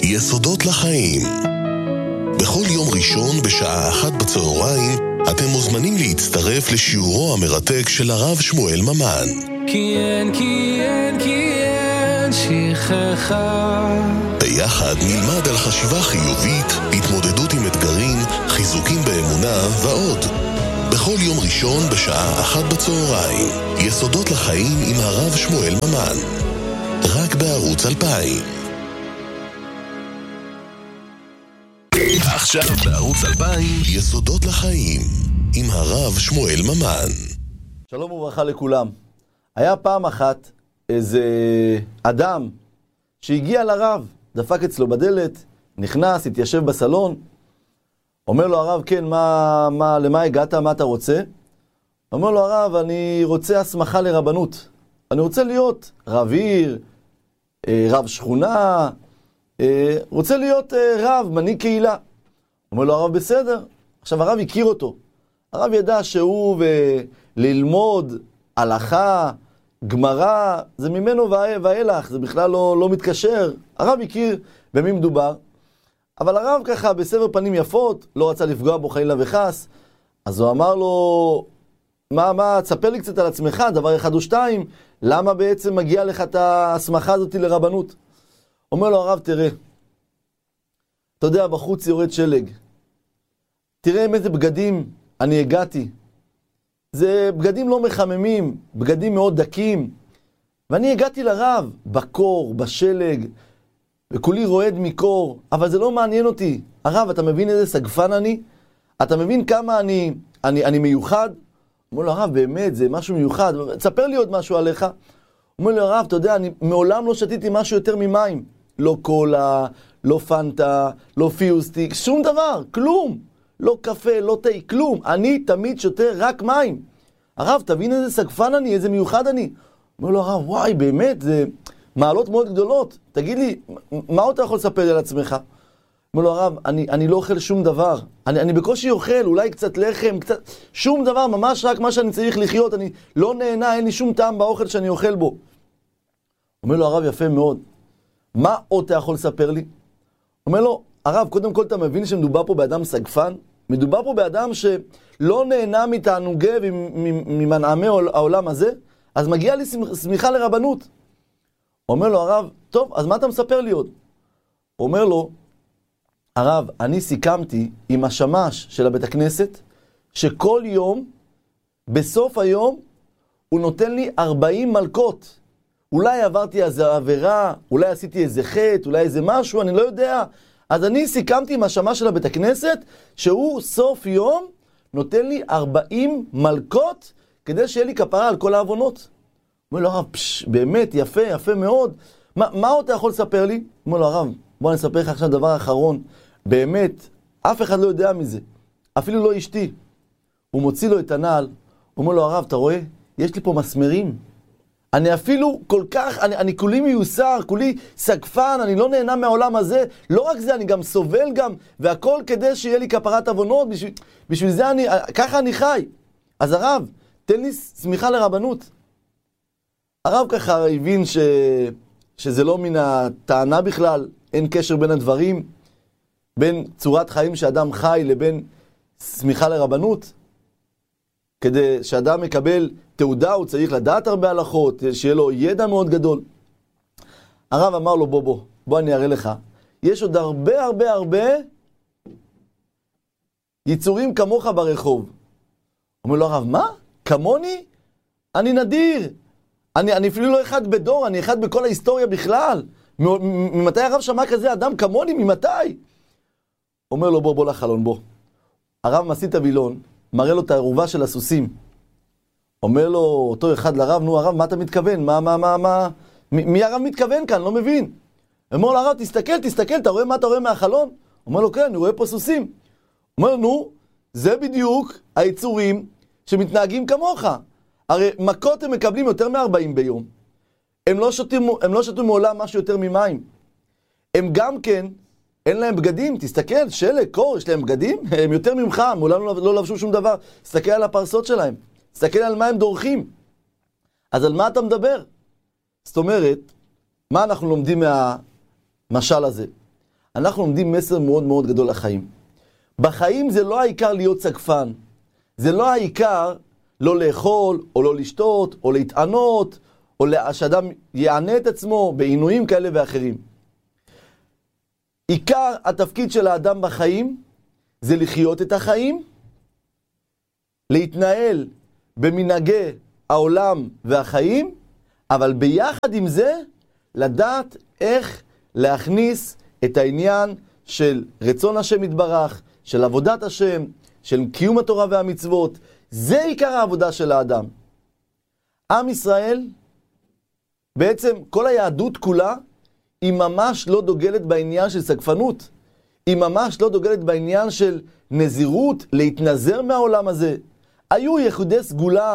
יסודות לחיים. בכל יום ראשון בשעה 1 בצהריים אתם מוזמנים להצטרף לשיעורו המרתק של הרב שמואל ממן. כי אין שכחה. ביחד נלמד על חשיבה חיובית, התמודדות עם אתגרים, חיזוקים באמונה ועוד. בכל יום ראשון בשעה 1 בצהריים, יסודות לחיים עם הרב שמואל ממן. רק בערוץ 2000. עכשיו בערוץ 2000, יסודות לחיים עם הרב שמואל ממן. שלום וברכה לכולם. היה פעם אחת איזה אדם שהגיע לרב, דפק אצלו בדלת, נכנס, התיישב בסלון, אומר לו הרב, כן, למה הגעת, מה אתה רוצה? אומר לו הרב, אני רוצה הסמכה לרבנות. אני רוצה להיות רב עיר, רב שכונה, רוצה להיות רב, מנהיג קהילה. אומר לו הרב, בסדר. עכשיו הרב הכיר אותו. הרב ידע שהוא וללמוד הלכה, גמרא, זה ממנו ואילך, זה בכלל לא מתקשר. הרב הכיר במי מדובר. אבל הרב ככה בסבר פנים יפות, לא רצה לפגוע בו חלילה וחס. אז הוא אמר לו, תספר לי קצת על עצמך, דבר אחד או שתיים, למה בעצם מגיע לך את ההסמכה הזאת לרבנות? אומר לו הרב, תראה, אתה יודע, בחוץ יורד שלג. תראה עם איזה בגדים אני הגעתי. זה בגדים לא מחממים, בגדים מאוד דקים. ואני הגעתי לרב, בקור, בשלג, וכולי רועד מקור, אבל זה לא מעניין אותי. הרב, אתה מבין איזה סגפן אני? אתה מבין כמה אני מיוחד? אומר לו, הרב, באמת, זה משהו מיוחד. תספר לי עוד משהו עליך. אומר לו, הרב, אתה יודע, אני מעולם לא שתיתי משהו יותר ממים. לא קולה, לא פנטה, לא פיוסטיק, שום דבר, כלום. לא קפה, לא תה, כלום. אני תמיד שותה רק מים. הרב, תבין איזה סגפן אני, איזה מיוחד אני. אומר לו, הרב, וואי, באמת, זה מעלות מאוד גדולות. תגיד לי, מה אתה יכול לספר לי על עצמך? אומר לו, הרב, אני לא אוכל שום דבר. אני בקושי אוכל, אולי קצת לחם, שום דבר, ממש רק מה שאני צריך לחיות. אני לא נהנה, אין לי שום טעם באוכל שאני אוכל בו. אומר לו, הרב, יפה מאוד. מה עוד אתה יכול לספר לי? אומר לו, הרב, קודם כל אתה מבין שמדובר פה באדם סגפן? מדובר פה באדם שלא נהנה מתענוגי וממנעמי העולם הזה, אז מגיע לי סמיכה לרבנות. אומר לו, הרב, טוב, אז מה אתה מספר לי עוד? אומר לו, הרב, אני סיכמתי עם השמש של הבית הכנסת, שכל יום, בסוף היום, הוא נותן לי 40 מלכות. אולי עברתי איזה עבירה, אולי עשיתי איזה חטא, אולי איזה משהו, אני לא יודע. אז אני סיכמתי עם השמש של הבית הכנסת, שהוא סוף יום נותן לי 40 מלכות, כדי שיהיה לי כפרה על כל העוונות. אומר לו, הרב, באמת, יפה, יפה מאוד. מה עוד אתה יכול לספר לי? אומר לו, הרב, בוא אני אספר לך עכשיו דבר אחרון. באמת, אף אחד לא יודע מזה. אפילו לא אשתי. הוא מוציא לו את הנעל, אומר לו, הרב, אתה רואה? יש לי פה מסמרים. אני אפילו כל כך, אני כולי מיוסר, כולי סגפן, אני לא נהנה מהעולם הזה. לא רק זה, אני גם סובל גם, והכל כדי שיהיה לי כפרת עוונות, בשביל זה ככה אני חי. אז הרב, תן לי סמיכה לרבנות. הרב ככה הבין שזה לא מן הטענה בכלל, אין קשר בין הדברים, בין צורת חיים שאדם חי לבין סמיכה לרבנות. כדי שאדם מקבל תעודה, הוא צריך לדעת הרבה הלכות, שיהיה לו ידע מאוד גדול. הרב אמר לו, בוא אני אראה לך. יש עוד הרבה יצורים כמוך ברחוב. אומר לו הרב, מה? כמוני? אני נדיר. אני אפילו לא אחד בדור, אני אחד בכל ההיסטוריה בכלל. ממתי הרב שמע כזה אדם כמוני? ממתי? אומר לו, בוא לחלון, בוא. הרב מסית את הווילון, מראה לו את הערובה של הסוסים. אומר לו אותו אחד לרב, נו הרב, מה אתה מתכוון? מי הרב מתכוון כאן? לא מבין. אומר לו הרב, תסתכל, אתה רואה מה אתה רואה מהחלון? אומר לו, כן, אני רואה פה סוסים. אומר לו, נו, זה בדיוק היצורים שמתנהגים כמוך. הרי מכות הם מקבלים יותר מ-40 ביום. הם לא שתו מעולם משהו יותר ממים. הם גם כן, אין להם בגדים, תסתכל, שלג, קור, יש להם בגדים, הם יותר ממך, מעולם לא לבשו שום דבר. תסתכל על הפרסות שלהם, תסתכל על מה הם דורכים. אז על מה אתה מדבר? זאת אומרת, מה אנחנו לומדים מהמשל הזה? אנחנו לומדים מסר מאוד מאוד גדול לחיים. בחיים זה לא העיקר להיות סגפן. זה לא העיקר לא לאכול, או לא לשתות, או להתענות, או שאדם יענה את עצמו בעינויים כאלה ואחרים. עיקר התפקיד של האדם בחיים זה לחיות את החיים, להתנהל במנהגי העולם והחיים, אבל ביחד עם זה, לדעת איך להכניס את העניין של רצון השם יתברך, של עבודת השם, של קיום התורה והמצוות. זה עיקר העבודה של האדם. עם ישראל, בעצם כל היהדות כולה, היא ממש לא דוגלת בעניין של סגפנות. היא ממש לא דוגלת בעניין של נזירות, להתנזר מהעולם הזה. היו ייחודי סגולה